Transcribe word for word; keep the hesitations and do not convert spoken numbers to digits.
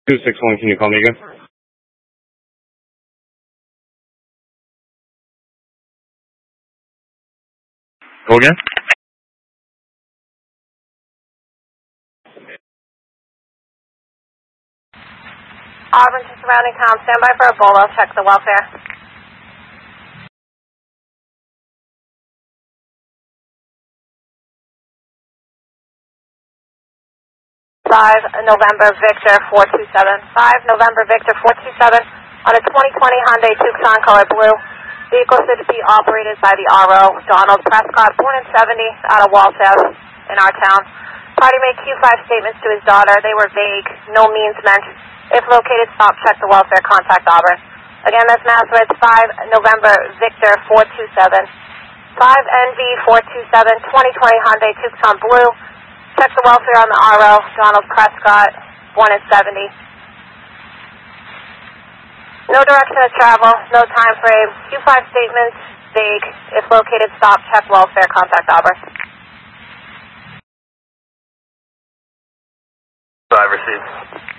two six one, can you call me again? Go again? Auburn to surrounding town. Stand by for a bolo. Check the welfare. five November Victor four two seven. five November Victor four two seven on a twenty twenty Hyundai Tucson color blue. Vehicle said to be operated by the R O, Donald Prescott, born in seventy, out of Walthall in our town. Party made Q five statements to his daughter. They were vague, no means mentioned. If located, stop, check the welfare, contact Auburn. Again, that's Nazareth, five November Victor four two seven. five N V four two seven, twenty twenty Hyundai Tucson blue. Check the welfare on the R O, Donald Prescott, born in seventy. No direction of travel, no time frame. Q five statements, vague. If located, stop, check welfare, contact Auburn. five received.